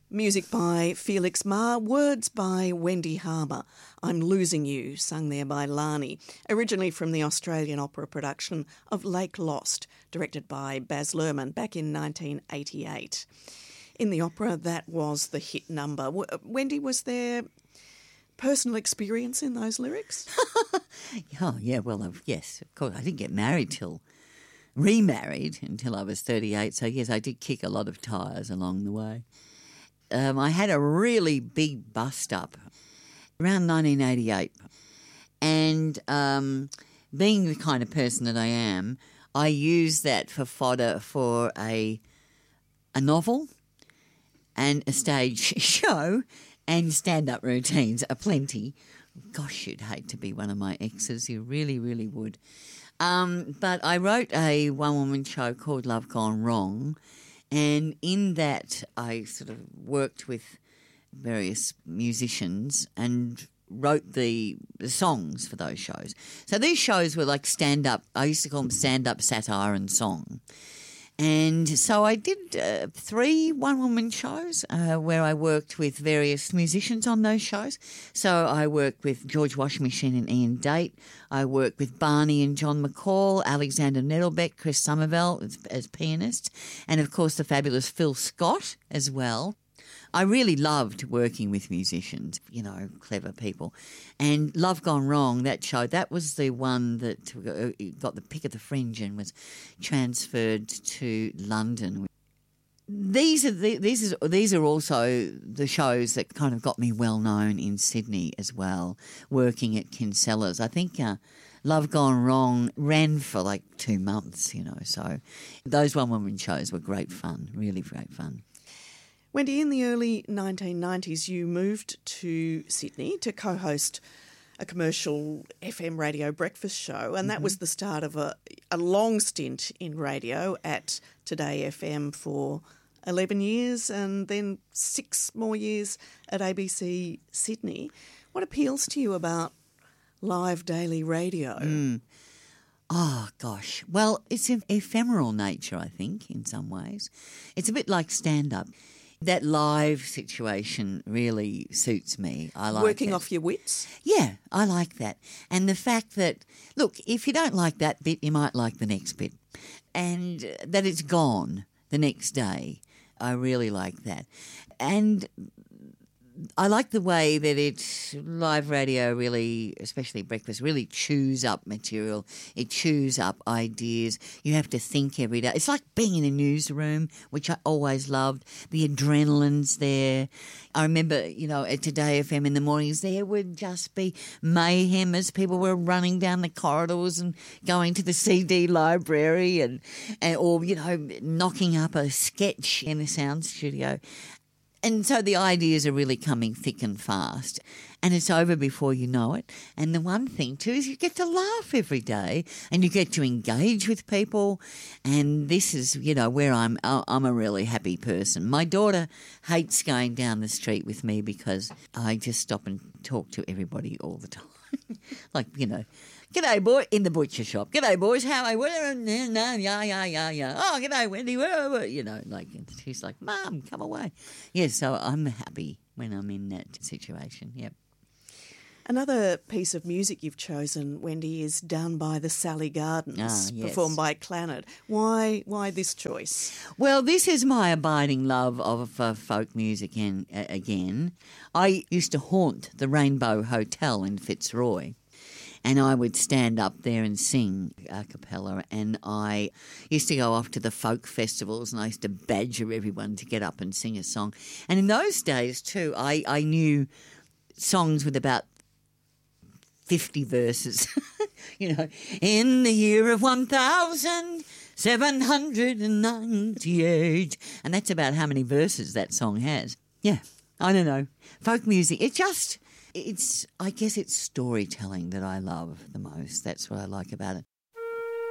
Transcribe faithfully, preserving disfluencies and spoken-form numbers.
Music by Felix Marr, words by Wendy Harmer. I'm Losing You, sung there by Lani, originally from the Australian opera production of Lake Lost, directed by Baz Luhrmann back in nineteen eighty-eight. In the opera, that was the hit number. W- Wendy, was there personal experience in those lyrics? Oh, yeah, well, uh, yes, of course. I didn't get married till, remarried until I was thirty-eight, so yes, I did kick a lot of tyres along the way. Um, I had a really big bust-up around nineteen eighty-eight, and um, being the kind of person that I am, I used that for fodder for a a novel and a stage show, and stand-up routines are plenty. Gosh, you'd hate to be one of my exes. You really, really would. Um, but I wrote a one-woman show called Love Gone Wrong, and in that I sort of worked with various musicians and wrote the, the songs for those shows. So these shows were like stand-up. I used to call them stand-up satire and song. And so I did uh, three one-woman shows uh, where I worked with various musicians on those shows. So I worked with George Washing Machine and Ian Date. I worked with Barney and John McCall, Alexander Nettlebeck, Chris Somerville as, as pianists, and of course the fabulous Phil Scott as well. I really loved working with musicians, you know, clever people. And Love Gone Wrong, that show, that was the one that got the pick of the fringe and was transferred to London. These are the, these are these are also the shows that kind of got me well known in Sydney as well, working at Kinsella's. I think uh, Love Gone Wrong ran for like two months, you know, so those one-woman shows were great fun, really great fun. Wendy, in the early nineteen nineties, you moved to Sydney to co-host a commercial F M radio breakfast show, and that mm-hmm. was the start of a, a long stint in radio at Today F M for eleven years and then six more years at A B C Sydney. What appeals to you about live daily radio? Mm. Oh, gosh. Well, it's an ephemeral nature, I think, in some ways. It's a bit like stand-up. That live situation really suits me. I like Working it. off your wits? Yeah, I like that. And the fact that, look, if you don't like that bit, you might like the next bit. And that it's gone the next day. I really like that. And I like the way that it, live radio really, especially breakfast, really chews up material. It chews up ideas. You have to think every day. It's like being in a newsroom, which I always loved. The adrenaline's there. I remember, you know, at Today F M in the mornings, there would just be mayhem as people were running down the corridors and going to the C D library and, and or, you know, knocking up a sketch in the sound studio. And so the ideas are really coming thick and fast, and it's over before you know it. And the one thing too is you get to laugh every day, and you get to engage with people. And this is, you know, where I'm. I'm a really happy person. My daughter hates going down the street with me because I just stop and talk to everybody all the time, like, you know. G'day, boy, in the butcher shop. G'day, boys, how are you? Yeah, yeah, yeah, yeah. Oh, g'day, Wendy. You know, like, she's like, Mum, come away. Yeah, so I'm happy when I'm in that situation, yep. Another piece of music you've chosen, Wendy, is Down by the Sally Gardens, ah, yes. performed by Clannad. Why why this choice? Well, this is my abiding love of uh, folk music in, uh, again. I used to haunt the Rainbow Hotel in Fitzroy. And I would stand up there and sing a cappella, and I used to go off to the folk festivals and I used to badger everyone to get up and sing a song. And in those days too, I, I knew songs with about fifty verses. You know, in the year of one thousand seven hundred ninety-eight. And that's about how many verses that song has. Yeah, I don't know. Folk music, it just... It's, I guess it's storytelling that I love the most. That's what I like about it.